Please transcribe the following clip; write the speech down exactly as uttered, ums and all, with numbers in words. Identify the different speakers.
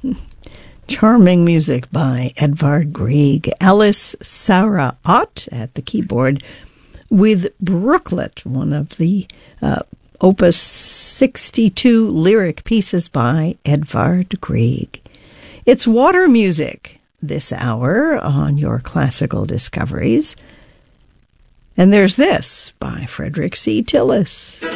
Speaker 1: Charming music by Edvard Grieg. Alice Sarah Ott at the keyboard with Brooklet, one of the uh, Opus sixty-two lyric pieces by Edvard Grieg. It's water music this hour on your classical discoveries. And there's this by Frederick C. Tillis.